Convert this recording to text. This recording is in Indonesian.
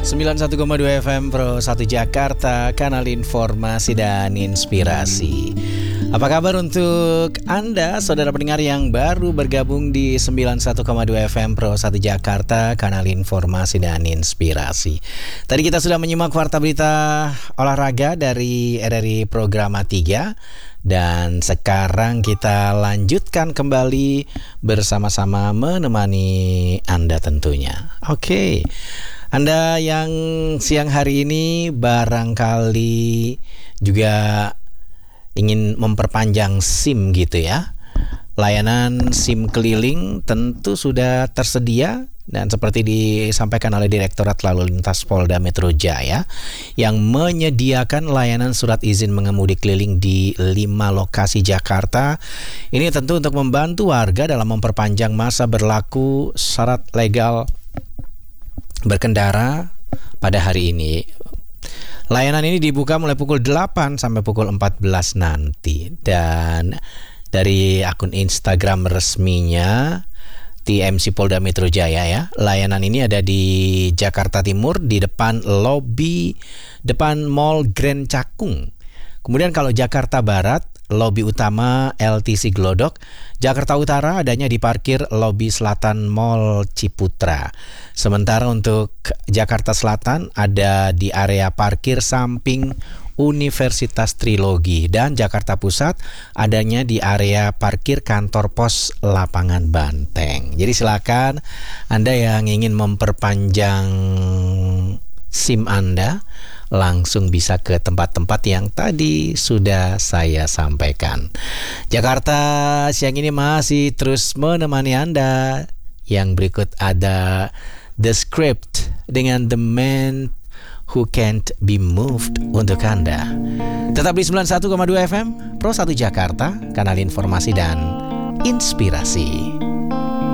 91,2 FM Pro 1 Jakarta, kanal informasi dan inspirasi. Apa kabar untuk Anda, saudara pendengar yang baru bergabung di 91,2 FM Pro 1 Jakarta, kanal informasi dan inspirasi. Tadi kita sudah menyimak warta berita olahraga dari RRI Programa 3. Dan sekarang kita lanjutkan kembali bersama-sama menemani Anda tentunya. Oke. Anda yang siang hari ini barangkali juga ingin memperpanjang SIM gitu ya. Layanan SIM keliling tentu sudah tersedia dan seperti disampaikan oleh Direktorat Lalu Lintas Polda Metro Jaya yang menyediakan layanan surat izin mengemudi keliling di 5 lokasi Jakarta. Ini tentu untuk membantu warga dalam memperpanjang masa berlaku syarat legal berkendara pada hari ini. Layanan ini dibuka mulai pukul 8 sampai pukul 14 nanti. Dan dari akun Instagram resminya TMC Polda Metro Jaya ya, layanan ini ada di Jakarta Timur di depan lobi depan Mall Grand Cakung. Kemudian kalau Jakarta Barat, lobi utama LTC Glodok. Jakarta Utara adanya di parkir lobi selatan Mall Ciputra. Sementara untuk Jakarta Selatan ada di area parkir samping Universitas Trilogi, dan Jakarta Pusat adanya di area parkir kantor pos Lapangan Banteng. Jadi silakan Anda yang ingin memperpanjang SIM Anda langsung bisa ke tempat-tempat yang tadi sudah saya sampaikan. Jakarta siang ini masih terus menemani Anda. Yang berikut ada The Script dengan The Man Who Can't Be Moved untuk Anda. Tetap di 91,2 FM Pro 1 Jakarta, kanal informasi dan inspirasi.